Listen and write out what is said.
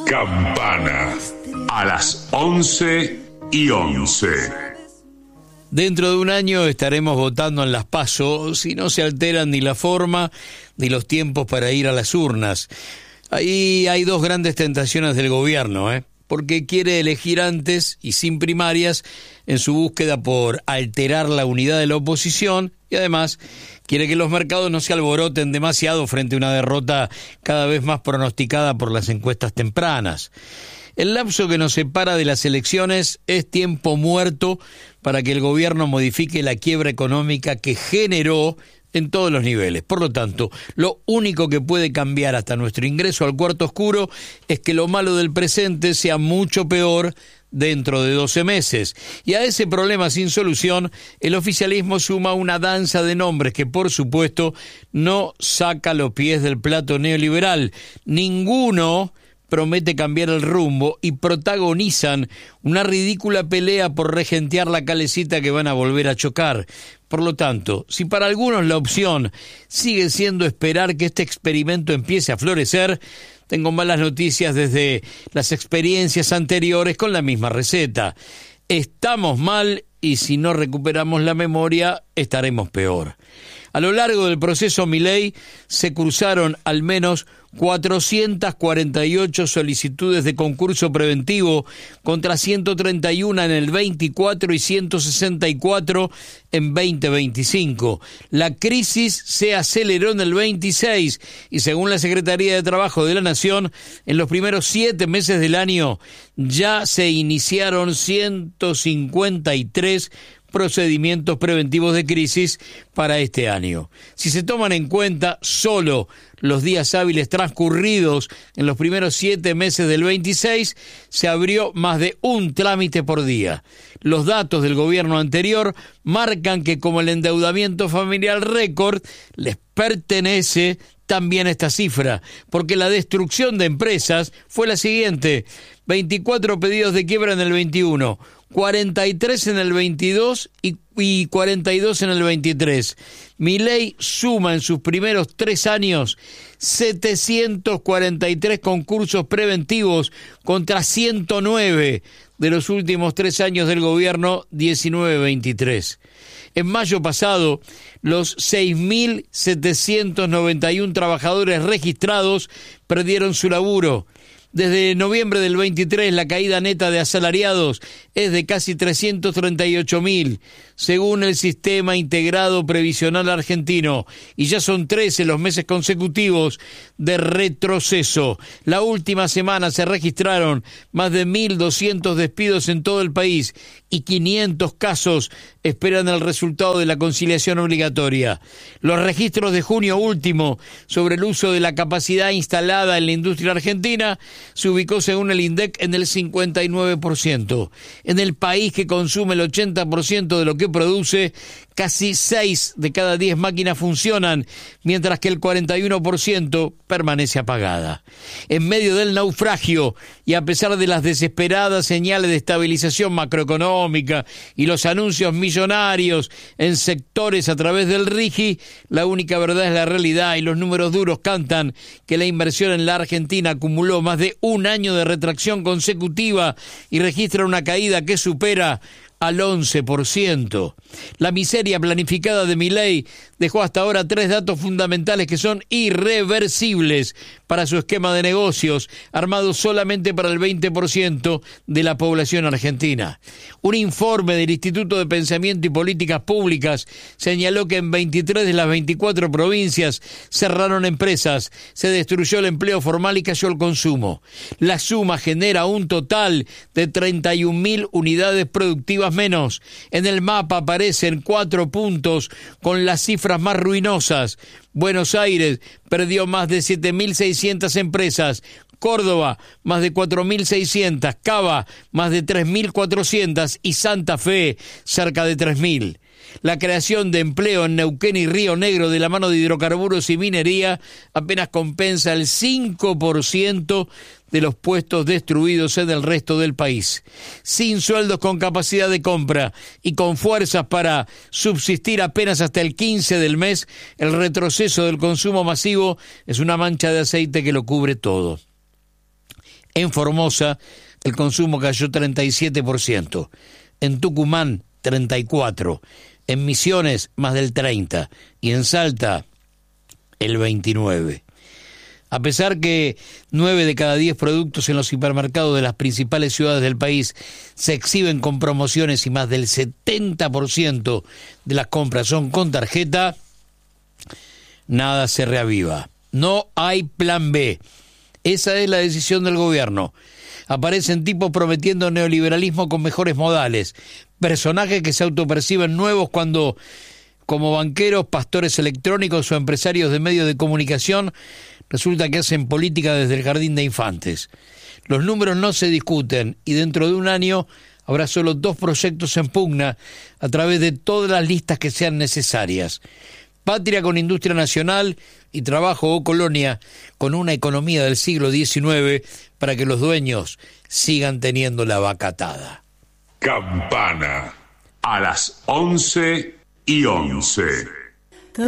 Campana, a las 11:11. Dentro de un año estaremos votando en las PASO si no se alteran ni la forma ni los tiempos para ir a las urnas. Ahí hay dos grandes tentaciones del gobierno, porque quiere elegir antes y sin primarias en su búsqueda por alterar la unidad de la oposición y además quiere que los mercados no se alboroten demasiado frente a una derrota cada vez más pronosticada por las encuestas tempranas. El lapso que nos separa de las elecciones es tiempo muerto para que el gobierno modifique la quiebra económica que generó en todos los niveles. Por lo tanto, lo único que puede cambiar hasta nuestro ingreso al cuarto oscuro es que lo malo del presente sea mucho peor dentro de 12 meses. Y a ese problema sin solución, el oficialismo suma una danza de nombres que, por supuesto, no saca los pies del plato neoliberal. Ninguno promete cambiar el rumbo y protagonizan una ridícula pelea por regentear la calecita que van a volver a chocar. Por lo tanto, si para algunos la opción sigue siendo esperar que este experimento empiece a florecer, tengo malas noticias desde las experiencias anteriores con la misma receta. Estamos mal y si no recuperamos la memoria, estaremos peor. A lo largo del proceso Milei se cruzaron al menos 448 solicitudes de concurso preventivo contra 131 en el 24 y 164 en 2025. La crisis se aceleró en el 26 y según la Secretaría de Trabajo de la Nación, en los primeros 7 meses del año ya se iniciaron 153 procedimientos preventivos de crisis para este año. Si se toman en cuenta solo los días hábiles transcurridos en los primeros 7 meses del 26, se abrió más de un trámite por día. Los datos del gobierno anterior marcan que como el endeudamiento familiar récord, les pertenece también esta cifra, porque la destrucción de empresas fue la siguiente: 24 pedidos de quiebra en el 21, 43 en el 22 y 42 en el 23. Milei suma en sus primeros 3 años 743 concursos preventivos contra 109 de los últimos 3 años del gobierno 19-23. En mayo pasado, los 6.791 trabajadores registrados perdieron su laburo. Desde noviembre del 23, la caída neta de asalariados es de casi 338.000, según el Sistema Integrado Previsional Argentino, y ya son 13 los meses consecutivos de retroceso. La última semana se registraron más de 1.200 despidos en todo el país y 500 casos esperan el resultado de la conciliación obligatoria. Los registros de junio último sobre el uso de la capacidad instalada en la industria argentina se ubicó según el INDEC en el 59%. En el país que consume el 80% de lo que produce, casi 6 de cada 10 máquinas funcionan, mientras que el 41% permanece apagada. En medio del naufragio y a pesar de las desesperadas señales de estabilización macroeconómica y los anuncios millonarios en sectores a través del RIGI, la única verdad es la realidad y los números duros cantan que la inversión en la Argentina acumuló más de un año de retracción consecutiva y registra una caída que supera al 11%. La miseria planificada de Milei dejó hasta ahora 3 datos fundamentales que son irreversibles para su esquema de negocios, armado solamente para el 20% de la población argentina. Un informe del Instituto de Pensamiento y Políticas Públicas señaló que en 23 de las 24 provincias cerraron empresas, se destruyó el empleo formal y cayó el consumo. La suma genera un total de 31.000 unidades productivas menos. En el mapa aparecen 4 puntos con las cifras más ruinosas. Buenos Aires perdió más de 7.600 empresas, Córdoba más de 4.600, Cava más de 3.400 y Santa Fe cerca de 3.000. La creación de empleo en Neuquén y Río Negro de la mano de hidrocarburos y minería apenas compensa el 5% de los puestos destruidos en el resto del país. Sin sueldos con capacidad de compra y con fuerzas para subsistir apenas hasta el 15 del mes, el retroceso del consumo masivo es una mancha de aceite que lo cubre todo. En Formosa el consumo cayó 37%, en Tucumán 34%, en Misiones más del 30% y en Salta el 29%. A pesar que 9 de cada 10 productos en los hipermercados de las principales ciudades del país se exhiben con promociones y más del 70% de las compras son con tarjeta, nada se reaviva. No hay plan B. Esa es la decisión del gobierno. Aparecen tipos prometiendo neoliberalismo con mejores modales, personajes que se autoperciben nuevos cuando, como banqueros, pastores electrónicos o empresarios de medios de comunicación, resulta que hacen política desde el jardín de infantes. Los números no se discuten y dentro de un año habrá solo 2 proyectos en pugna a través de todas las listas que sean necesarias. Patria con industria nacional y trabajo o colonia con una economía del siglo XIX para que los dueños sigan teniendo la vaca atada. Campana a las 11:11.